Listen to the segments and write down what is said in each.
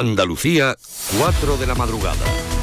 Andalucía, 4 de la madrugada.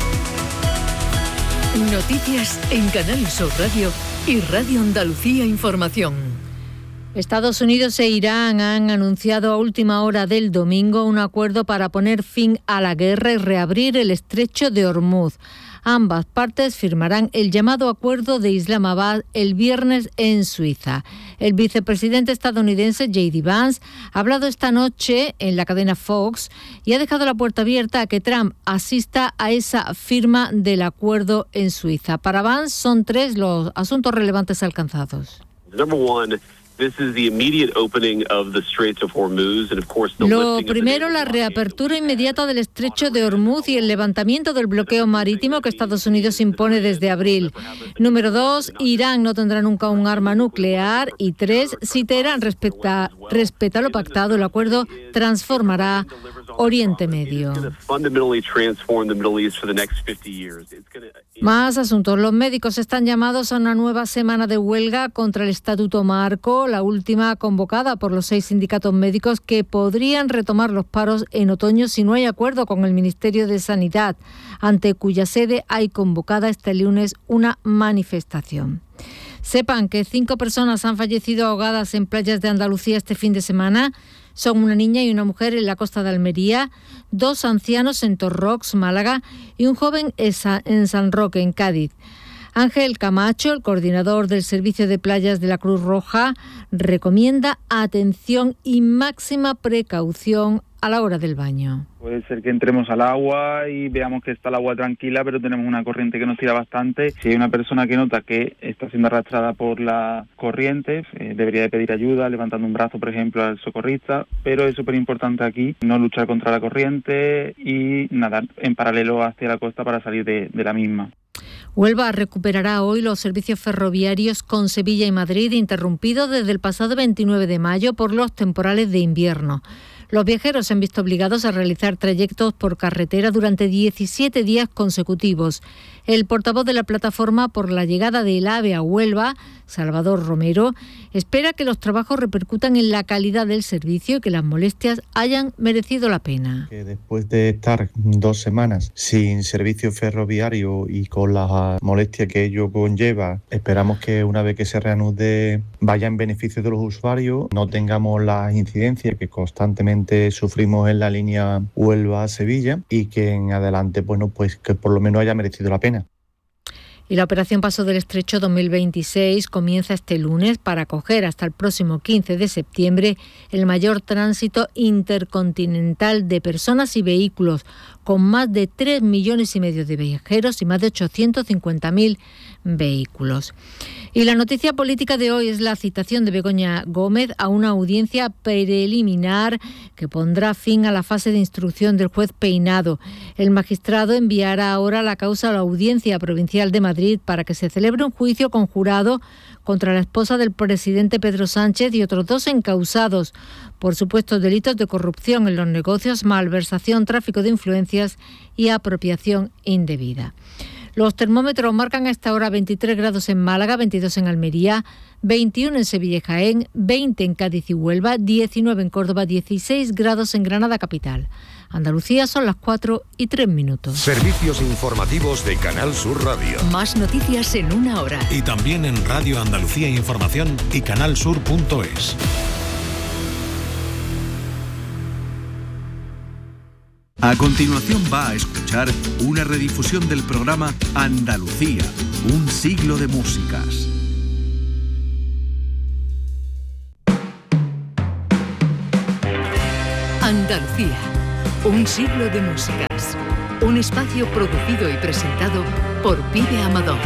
Noticias en Canal Sur Radio y Radio Andalucía Información. Estados Unidos e Irán han anunciado a última hora del domingo un acuerdo para poner fin a la guerra y reabrir el estrecho de Hormuz. Ambas partes firmarán el llamado Acuerdo de Islamabad el viernes en Suiza. El vicepresidente estadounidense J.D. Vance ha hablado esta noche en la cadena Fox y ha dejado la puerta abierta a que Trump asista a esa firma del acuerdo en Suiza. Para Vance son 3 los asuntos relevantes alcanzados. Lo primero, la reapertura inmediata del estrecho de Hormuz y el levantamiento del bloqueo marítimo que Estados Unidos impone desde abril. Número 2, Irán no tendrá nunca un arma nuclear. Y 3, si Teherán respeta lo pactado, el acuerdo transformará Oriente Medio. Más asuntos. Los médicos están llamados a una nueva semana de huelga contra el Estatuto Marco, la última convocada por los 6 sindicatos médicos que podrían retomar los paros en otoño si no hay acuerdo con el Ministerio de Sanidad, ante cuya sede hay convocada este lunes una manifestación. Sepan que 5 personas han fallecido ahogadas en playas de Andalucía este fin de semana. Son una niña y una mujer en la costa de Almería, 2 ancianos en Torrox, Málaga, y un joven en San Roque, en Cádiz. Ángel Camacho, el coordinador del Servicio de Playas de la Cruz Roja, recomienda atención y máxima precaución a la hora del baño. Puede ser que entremos al agua y veamos que está el agua tranquila, pero tenemos una corriente que nos tira bastante. Si hay una persona que nota que está siendo arrastrada por la corriente, debería de pedir ayuda, levantando un brazo, por ejemplo, al socorrista. Pero es súper importante aquí no luchar contra la corriente y nadar en paralelo hacia la costa para salir de la misma. Huelva recuperará hoy los servicios ferroviarios con Sevilla y Madrid, interrumpidos desde el pasado 29 de mayo por los temporales de invierno. Los viajeros se han visto obligados a realizar trayectos por carretera durante 17 días consecutivos. El portavoz de la plataforma por la llegada del AVE a Huelva, Salvador Romero, espera que los trabajos repercutan en la calidad del servicio y que las molestias hayan merecido la pena. Que después de estar 2 semanas sin servicio ferroviario y con la molestia que ello conlleva, esperamos que una vez que se reanude vaya en beneficio de los usuarios, no tengamos las incidencias que constantemente sufrimos en la línea Huelva-Sevilla y que en adelante, bueno, pues que por lo menos haya merecido la pena. Y la Operación Paso del Estrecho 2026 comienza este lunes para acoger hasta el próximo 15 de septiembre el mayor tránsito intercontinental de personas y vehículos, con más de 3,5 millones de viajeros y más de 850.000 vehículos. Y la noticia política de hoy es la citación de Begoña Gómez a una audiencia preliminar que pondrá fin a la fase de instrucción del juez Peinado. El magistrado enviará ahora la causa a la Audiencia Provincial de Madrid para que se celebre un juicio conjurado contra la esposa del presidente Pedro Sánchez y otros 2 encausados por supuestos delitos de corrupción en los negocios, malversación, tráfico de influencias y apropiación indebida. Los termómetros marcan a esta hora 23 grados en Málaga, 22 en Almería, 21 en Sevilla y Jaén, 20 en Cádiz y Huelva, 19 en Córdoba, 16 grados en Granada capital. Andalucía son las 4:03. Servicios informativos de Canal Sur Radio. Más noticias en 1 hora. Y también en Radio Andalucía Información y canalsur.es. A continuación va a escuchar una redifusión del programa Andalucía, un siglo de músicas. Andalucía, un siglo de músicas. Un espacio producido y presentado por Pibe Amador.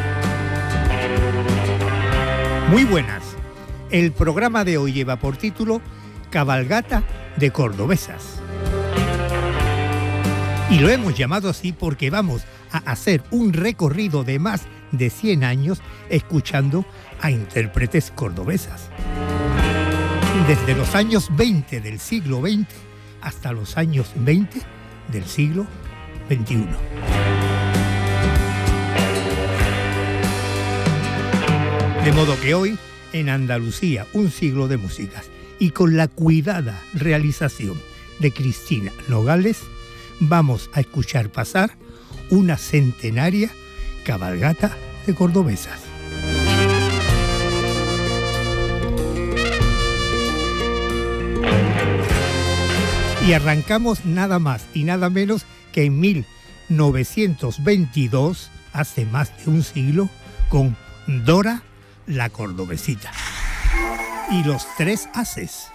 Muy buenas. El programa de hoy lleva por título Cabalgata de Cordobesas. Y lo hemos llamado así porque vamos a hacer un recorrido de más de 100 años escuchando a intérpretes cordobesas. Desde los años 20 del siglo XX hasta los años 20 del siglo XXI. De modo que hoy, en Andalucía, un siglo de músicas, y con la cuidada realización de Cristina Nogales, vamos a escuchar pasar una centenaria cabalgata de cordobesas. Y arrancamos nada más y nada menos que en 1922, hace más de un siglo, con Dora la Cordobesita y los tres haces.